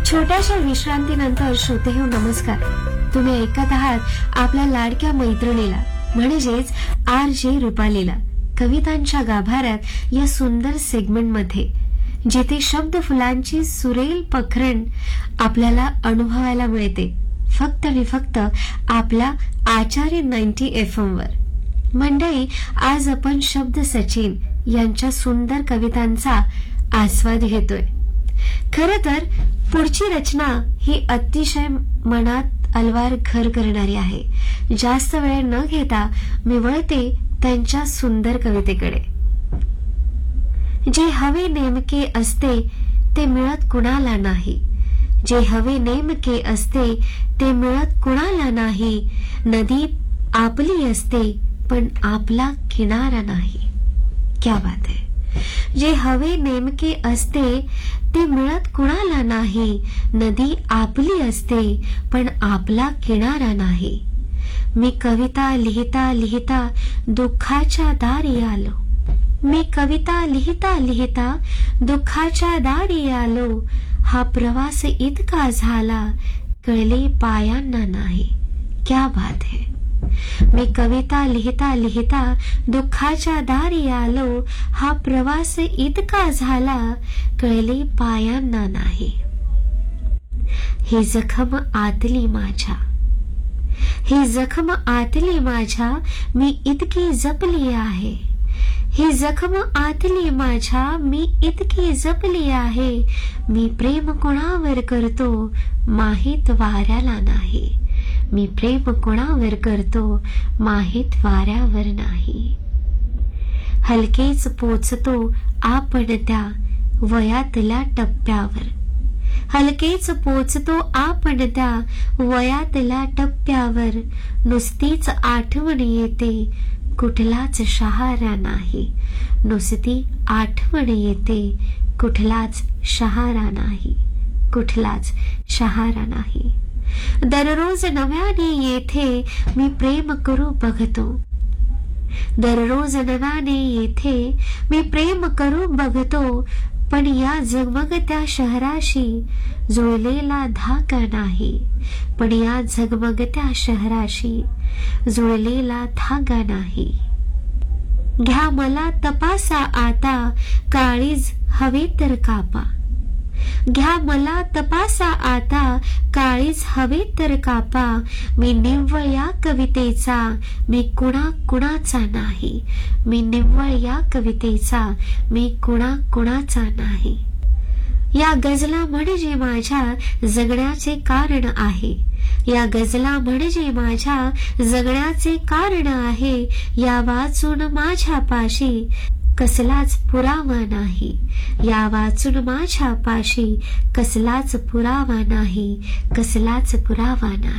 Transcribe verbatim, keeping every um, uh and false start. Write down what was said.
छोट्याशा विश्रांतीनंतर श्रोते हो नमस्कार. तुम्ही ऐकत आहात आपल्या लाडक्या मैत्रिणीला म्हणजेच आर जे रुपालीला कवितांच्या गाभाऱ्यात या सुंदर सेगमेंटमध्ये, जिथे शब्द फुलांची सुरेल पखरण आपल्याला अनुभवायला मिळते फक्त आणि फक्त आपल्या आचार्य नाईन्टी एफ एम वर. मंडळी, आज आपण शब्द सचिन यांच्या सुंदर कवितांचा आस्वाद घेतोय. खर तर पुढची रचना ही अतिशय मनात अलवार घर करणारी आहे. जास्त वेळ न घेता मी वळते त्यांच्या सुंदर कवितेकडे. जे हवे नेमके असते ते मिळत कुणाला नाही. जे हवे नेमके असते ते मिळत कुणाला नाही. नदी आपली असते पण आपला किनारा नाही. क्या बात है. जे हवे नेमके असते ते मिळत कुणाला नाही. नदी आपली असते पण आपला किनारा नाही. मी कविता लिहिता लिहिता दुःखाच्या दारी आलो. मी कविता लिहिता लिहिता दुःखाच्या दारी आलो. हा प्रवास इतका झाला कळले पायांना नाही. क्या बात है. मी कविता लिहिता लिहिता दुःखाच्या दारी आलो. हा प्रवास इतका झाला कळले पायांना नाही. ही जखम आतली माझ्या, ही जखम आतली माझ्या मी इतकी जपली आहे. ही जखम आतली माझ्या मी इतकी जपली आहे. मी प्रेम कोणावर करतो माहित वाऱ्याला नाही. मी प्रेम कोणावर करतो माहित वाऱ्यावर नाही. हलकेच पोचतो आपण त्या वयातल्या टप्प्यावर. हलकेच पोचतो आपण त्या वयातल्या टप्प्यावर. नुसतीच आठवण येते कुठलाच शहारा नाही. नुसती आठवण येते कुठलाच शहारा नाही. कुठलाच शहारा नाही. दररोज नव्याने येथे मी प्रेम करू बघतो. दररोज नव्याने येथे मी प्रेम करू बघतो. पण या झगमगत्या शहराशी जुळलेला धागा नाही. पण या झगमगत्या शहराशी जुळलेला धागा नाही. घ्या मला तपासा आता काळीज हवे तर कापा. घ्या मला तपासा आता काळीज हवे तर कापा. मी निव्वळ या कवितेचा मी कुणा कुणाचा नाही. मी निव्वळ या कवितेचा मी कुणा कुणाचा नाही. या गजला म्हणजे माझ्या जगण्याचे कारण आहे. या गजला म्हणजे माझ्या जगण्याचे कारण आहे. या वाचून माझ्या पाशी कसलाच पुरावा नाही. या वाचून माझ्या पाशी कसलाच पुरावा नाही. कसलाच पुरावा नाही.